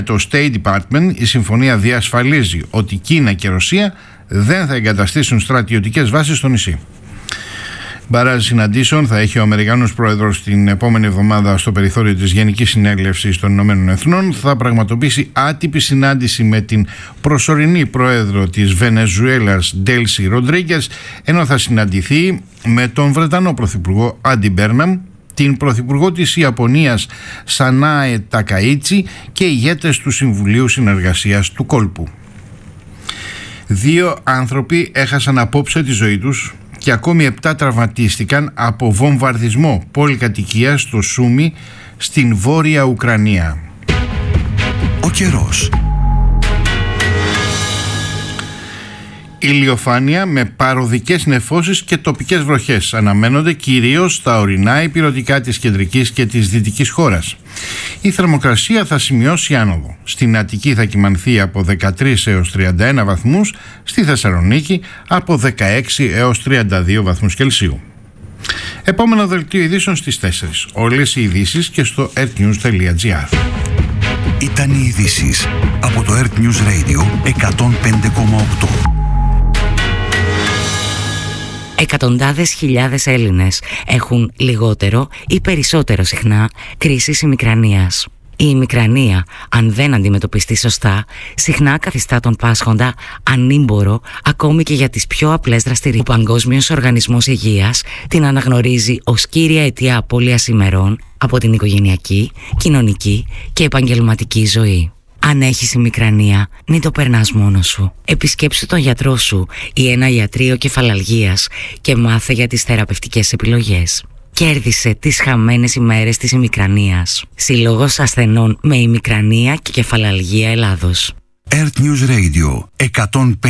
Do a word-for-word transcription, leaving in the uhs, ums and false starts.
Το State Department, η συμφωνία διασφαλίζει ότι Κίνα και Ρωσία δεν θα εγκαταστήσουν στρατιωτικές βάσεις στο νησί. Μπαράζ συναντήσεων θα έχει ο Αμερικανός Πρόεδρος την επόμενη εβδομάδα στο περιθώριο της Γενικής Συνέλευσης των Ηνωμένων Εθνών. Θα πραγματοποιήσει άτυπη συνάντηση με την προσωρινή Πρόεδρο της Βενεζουέλας Ντέλσι Ροντρίγκες, ενώ θα συναντηθεί με τον Βρετανό Πρωθυπουργό Άντι Μπέρναμ, την Πρωθυπουργό της Ιαπωνίας Σανάε Τακαΐτσι και ηγέτες του Συμβουλίου Συνεργασίας του Κόλπου. Δύο άνθρωποι έχασαν απόψε τη ζωή τους και ακόμη επτά τραυματίστηκαν από βομβαρδισμό πολυκατοικίας στο Σούμι στην Βόρεια Ουκρανία. Ο καιρός. Ηλιοφάνεια με παροδικές νεφώσεις και τοπικές βροχές αναμένονται κυρίως στα ορεινά ηπειρωτικά της κεντρικής και της δυτικής χώρας. Η θερμοκρασία θα σημειώσει άνοδο. Στην Αττική θα κυμανθεί από δεκατρείς έως τριάντα ένα βαθμούς, στη Θεσσαλονίκη από δεκαέξι έως τριάντα δύο βαθμούς Κελσίου. Επόμενο δελτίο ειδήσεων στις τέσσερις. Όλες οι ειδήσεις και στο ertnews τελεία gr. Ήταν οι ειδήσεις από το Earth News Radio εκατόν πέντε κόμμα οκτώ. Εκατοντάδες χιλιάδες Έλληνες έχουν λιγότερο ή περισσότερο συχνά κρίσεις ημικρανίας. Η ημικρανία, αν δεν αντιμετωπιστεί σωστά, συχνά καθιστά τον πάσχοντα ανήμπορο ακόμη και για τις πιο απλές δραστηριότητες. Ο Παγκόσμιος Οργανισμός Υγείας την αναγνωρίζει ως κύρια αιτία απώλειας ημερών από την οικογενειακή, κοινωνική και επαγγελματική ζωή. Αν έχεις ημικρανία, μην το περνάς μόνος σου. Επισκέψου τον γιατρό σου ή ένα ιατρείο κεφαλαλγίας και μάθε για τις θεραπευτικές επιλογές. Κέρδισε τις χαμένες ημέρες της ημικρανίας. Σύλλογος Ασθενών με Ημικρανία και Κεφαλαλγία Ελλάδος. Earth News Radio εκατόν πέντε.